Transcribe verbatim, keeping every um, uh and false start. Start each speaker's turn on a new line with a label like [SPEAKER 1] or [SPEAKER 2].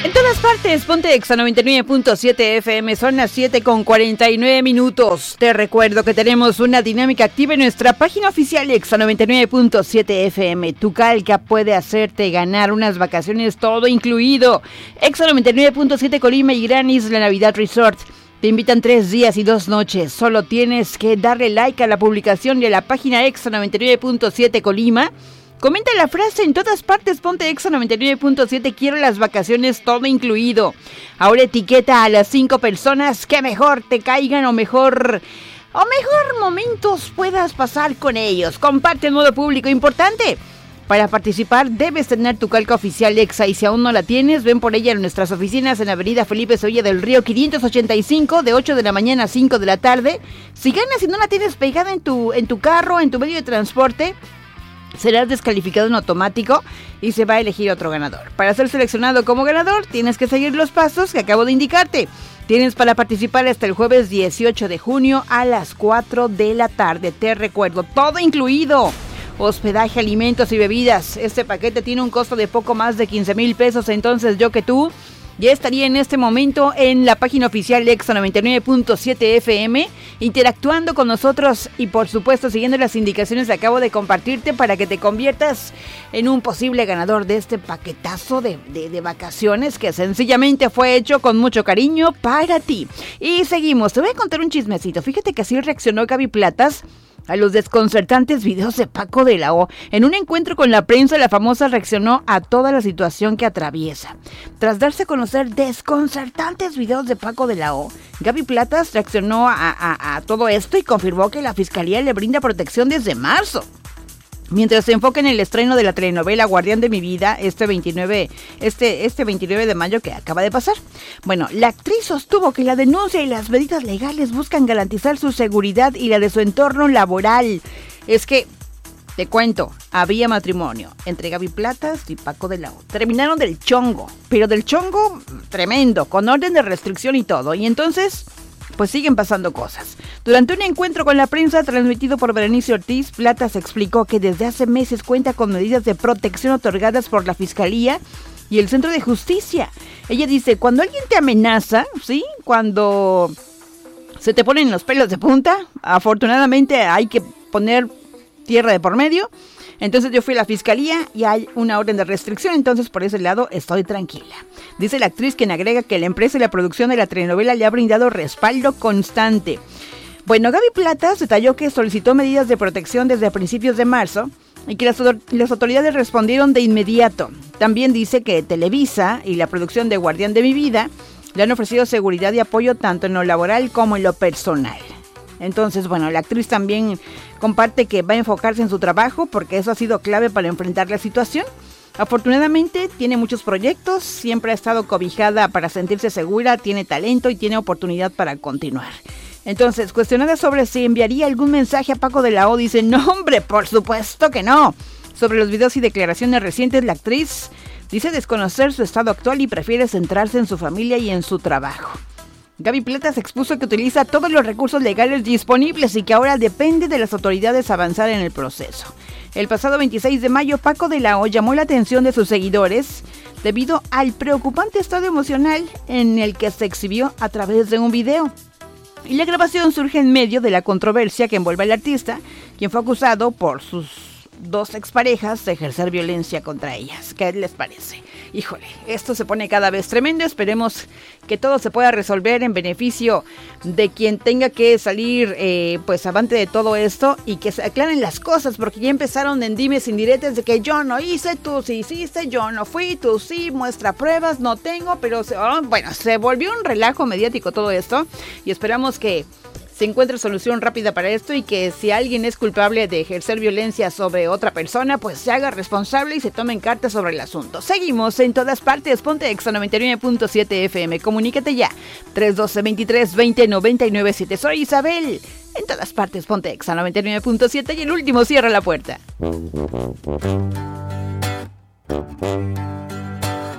[SPEAKER 1] En todas partes, ponte Exa noventa y nueve punto siete F M, son las siete con cuarenta y nueve minutos. Te recuerdo que tenemos una dinámica activa en nuestra página oficial Exa noventa y nueve punto siete F M. Tu calca puede hacerte ganar unas vacaciones todo incluido. Exa noventa y nueve punto siete Colima y Gran Isla Navidad Resort te invitan tres días y dos noches. Solo tienes que darle like a la publicación de la página Exa noventa y nueve punto siete Colima. Comenta la frase en todas partes, ponte Exa noventa y nueve punto siete, quiero las vacaciones todo incluido. Ahora etiqueta a las cinco personas que mejor te caigan o mejor, o mejor momentos puedas pasar con ellos. Comparte en modo público, importante. Para participar debes tener tu calca oficial Exa y si aún no la tienes, ven por ella en nuestras oficinas en Avenida Felipe Solla del Río quinientos ochenta y cinco de ocho de la mañana a cinco de la tarde. Si ganas y no la tienes pegada en tu, en tu carro, en tu medio de transporte, serás descalificado en automático y se va a elegir otro ganador. Para ser seleccionado como ganador, tienes que seguir los pasos que acabo de indicarte. Tienes para participar hasta el jueves dieciocho de junio a las cuatro de la tarde. Te recuerdo, todo incluido. Hospedaje, alimentos y bebidas. Este paquete tiene un costo de poco más de quince mil pesos, entonces yo que tú ya estaría en este momento en la página oficial Exa noventa y nueve punto siete F M, interactuando con nosotros y por supuesto siguiendo las indicaciones que acabo de compartirte para que te conviertas en un posible ganador de este paquetazo de, de, de vacaciones que sencillamente fue hecho con mucho cariño para ti. Y seguimos, te voy a contar un chismecito. Fíjate que así reaccionó Gaby Platas a los desconcertantes videos de Paco de la O. En un encuentro con la prensa, la famosa reaccionó a toda la situación que atraviesa. Tras darse a conocer desconcertantes videos de Paco de la O, Gaby Platas reaccionó a, a, a todo esto y confirmó que la Fiscalía le brinda protección desde marzo. Mientras se enfoca en el estreno de la telenovela Guardián de mi vida, este veintinueve, este, este veintinueve de mayo que acaba de pasar. Bueno, la actriz sostuvo que la denuncia y las medidas legales buscan garantizar su seguridad y la de su entorno laboral. Es que, te cuento, había matrimonio entre Gaby Platas y Paco de la O. Terminaron del chongo, pero del chongo tremendo, con orden de restricción y todo. Y entonces, pues siguen pasando cosas. Durante un encuentro con la prensa transmitido por Berenice Ortiz, Platas explicó que desde hace meses cuenta con medidas de protección otorgadas por la Fiscalía y el Centro de Justicia. Ella dice, cuando alguien te amenaza, ¿sí? Cuando se te ponen los pelos de punta, afortunadamente hay que poner tierra de por medio. Entonces yo fui a la Fiscalía y hay una orden de restricción, entonces por ese lado estoy tranquila. Dice la actriz, quien agrega que la empresa y la producción de la telenovela le ha brindado respaldo constante. Bueno, Gaby Platas detalló que solicitó medidas de protección desde principios de marzo y que las, las autoridades respondieron de inmediato. También dice que Televisa y la producción de Guardián de mi vida le han ofrecido seguridad y apoyo tanto en lo laboral como en lo personal. Entonces, bueno, la actriz también comparte que va a enfocarse en su trabajo porque eso ha sido clave para enfrentar la situación. Afortunadamente tiene muchos proyectos, siempre ha estado cobijada para sentirse segura, tiene talento y tiene oportunidad para continuar. Entonces, cuestionada sobre si enviaría algún mensaje a Paco de la O, dice, no hombre, por supuesto que no. Sobre los videos y declaraciones recientes, la actriz dice desconocer su estado actual y prefiere centrarse en su familia y en su trabajo. Gaby Platas expuso que utiliza todos los recursos legales disponibles y que ahora depende de las autoridades avanzar en el proceso. El pasado veintiséis de mayo, Paco de la O llamó la atención de sus seguidores debido al preocupante estado emocional en el que se exhibió a través de un video. Y la grabación surge en medio de la controversia que envuelve al artista, quien fue acusado por sus dos exparejas de ejercer violencia contra ellas. ¿Qué les parece? Híjole, esto se pone cada vez tremendo. Esperemos que todo se pueda resolver en beneficio de quien tenga que salir eh, pues avante de todo esto y que se aclaren las cosas, porque ya empezaron en dimes indirectas de que yo no hice, tú sí hiciste, yo no fui, tú sí, muestra pruebas, no tengo, pero se, oh, bueno, se volvió un relajo mediático todo esto y esperamos que se encuentre solución rápida para esto y que si alguien es culpable de ejercer violencia sobre otra persona, pues se haga responsable y se tomen cartas sobre el asunto. Seguimos en todas partes, ponte Exa noventa y nueve punto siete F M, comunícate ya, tres uno dos, veintitrés veinte noventa y nueve siete. Soy Isabel, en todas partes, ponte Exa noventa y nueve punto siete y el último cierra la puerta.